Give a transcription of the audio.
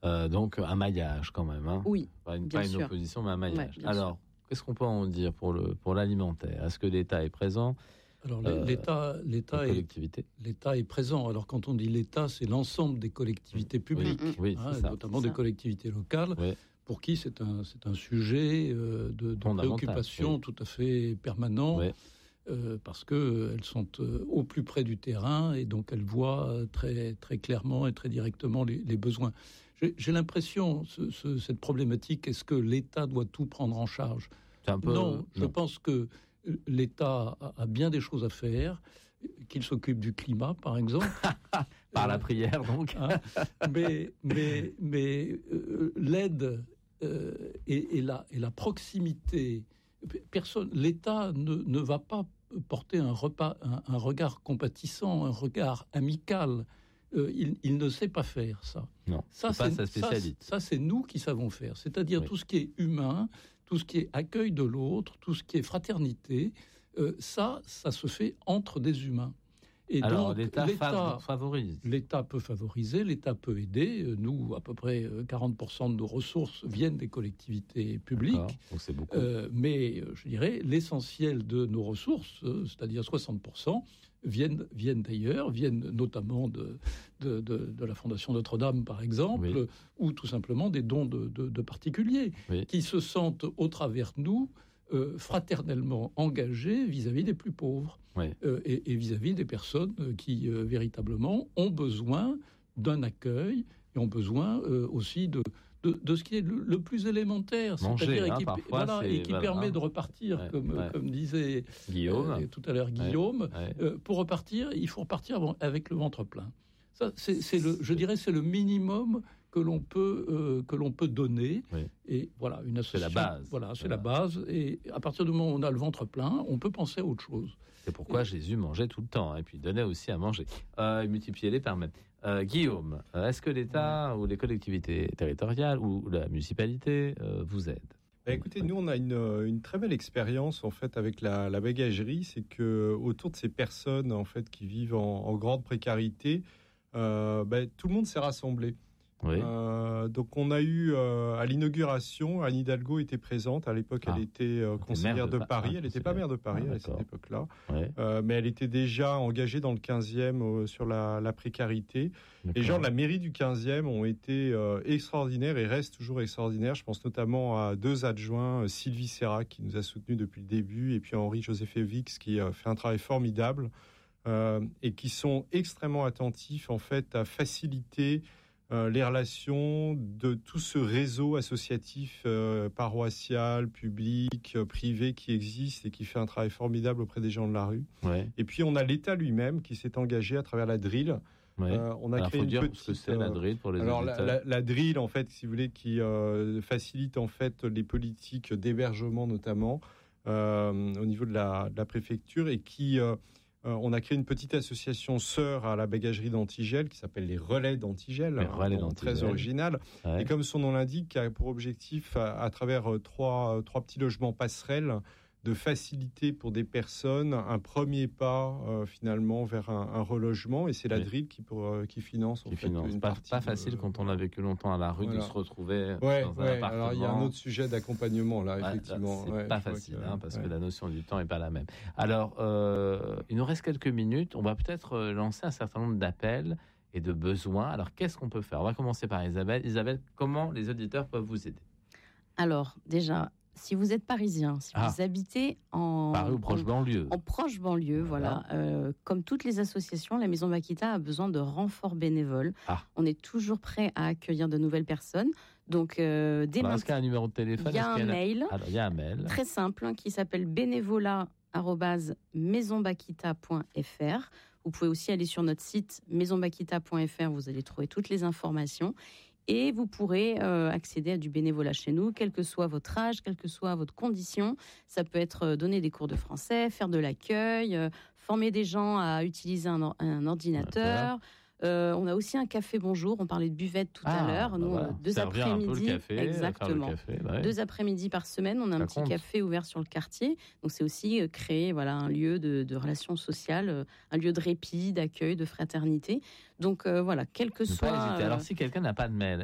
Donc un maillage quand même. Hein. Oui, pas une sûr. opposition, mais un maillage. Ouais, alors, qu'est-ce qu'on peut en dire pour l'alimentaire ? Est-ce que l'État est présent ? Alors l'État est présent. Alors quand on dit l'État, c'est l'ensemble des collectivités publiques, notamment des collectivités locales, pour qui c'est un sujet de préoccupation tout à fait permanent, parce qu'elles sont au plus près du terrain et donc elles voient très, très clairement et très directement les besoins. J'ai l'impression, cette problématique, est-ce que l'État doit tout prendre en charge ? Non, je pense que l'État a bien des choses à faire, qu'il s'occupe du climat, par exemple. Par la prière, donc. Mais l'aide et la proximité, l'État ne va pas porter un regard compatissant, un regard amical. Il ne sait pas faire ça. Non, c'est pas sa spécialité. Ça, c'est nous qui savons faire. C'est-à-dire tout ce qui est humain, tout ce qui est accueil de l'autre, tout ce qui est fraternité, ça se fait entre des humains. Et alors, donc, l'État favorise. L'État peut favoriser, l'État peut aider. Nous, à peu près 40% de nos ressources viennent des collectivités publiques. Donc c'est beaucoup. Mais je dirais, l'essentiel de nos ressources, c'est-à-dire 60%, viennent d'ailleurs, viennent notamment de la Fondation Notre-Dame, par exemple, ou tout simplement des dons de particuliers, qui se sentent, au travers de nous, fraternellement engagés vis-à-vis des plus pauvres et vis-à-vis des personnes qui véritablement ont besoin d'un accueil et ont besoin aussi de ce qui est le plus élémentaire, manger, c'est-à-dire qui permet de repartir, comme disait Guillaume. tout à l'heure Guillaume. Pour repartir, il faut repartir avec le ventre plein. Ça, je dirais, c'est le minimum que l'on peut donner. Et voilà, une association. C'est la base. Voilà, c'est la base. Et à partir du moment où on a le ventre plein, on peut penser à autre chose. C'est pourquoi Jésus mangeait tout le temps, et puis donnait aussi à manger. Il multipliait les pains même. Guillaume, est-ce que l'État ou les collectivités territoriales ou la municipalité vous aident ? Écoutez, nous on a une très belle expérience en fait avec la bagagerie, c'est que autour de ces personnes en fait qui vivent en grande précarité, tout le monde s'est rassemblé. Donc on a eu à l'inauguration, Anne Hidalgo était présente. À l'époque, elle était conseillère de Paris. Elle n'était pas maire de Paris à cette époque-là, mais elle était déjà engagée dans le 15e sur la précarité. Les gens de la mairie du 15e ont été extraordinaires et restent toujours extraordinaires. Je pense notamment à deux adjoints, Sylvie Serra qui nous a soutenus depuis le début, et puis Henri-Joseph Evix qui fait un travail formidable et qui sont extrêmement attentifs en fait à faciliter les relations de tout ce réseau associatif paroissial, public, privé qui existe et qui fait un travail formidable auprès des gens de la rue. Et puis on a l'État lui-même qui s'est engagé à travers la DRIL. On a créé une petite. Ce que c'est la DRIL pour les auditeurs. La DRIL en fait, si vous voulez, qui facilite en fait les politiques d'hébergement notamment au niveau de la préfecture et qui on a créé une petite association sœur à la bagagerie d'Antigel qui s'appelle les Relais d'Antigel, très original. Et comme son nom l'indique, a pour objectif, à travers trois petits logements passerelles, de faciliter pour des personnes un premier pas finalement vers un relogement, et c'est la DRIL qui finance une partie. Pas facile quand on a vécu longtemps à la rue de se retrouver dans un appartement. Alors il y a un autre sujet d'accompagnement là, effectivement. C'est pas facile parce que la notion du temps est pas la même. Alors il nous reste quelques minutes, on va peut-être lancer un certain nombre d'appels et de besoins. Alors qu'est-ce qu'on peut faire ? On va commencer par Isabelle. Isabelle, comment les auditeurs peuvent vous aider ? Alors déjà, si vous êtes parisien, si vous habitez Paris ou proche banlieue. En proche banlieue, voilà. Comme toutes les associations, la Maison Bakita a besoin de renforts bénévoles. On est toujours prêt à accueillir de nouvelles personnes. Donc, est-ce qu'il y a un numéro de téléphone ? Il y a un mail. Alors, il y a un mail. Très simple, qui s'appelle bénévolat@maisonbakita.fr. Vous pouvez aussi aller sur notre site maisonbakita.fr. Vous allez trouver toutes les informations. Et vous pourrez accéder à du bénévolat chez nous, quel que soit votre âge, quelle que soit votre condition. Ça peut être donner des cours de français, faire de l'accueil, former des gens à utiliser un ordinateur. On a aussi un café bonjour. On parlait de buvette tout à l'heure. Nous, deux après-midi, exactement. Deux après-midi par semaine, on a un petit café ouvert sur le quartier. Donc c'est aussi créer un lieu de relations sociales, un lieu de répit, d'accueil, de fraternité. Donc quel que soit. Alors si quelqu'un n'a pas de mail,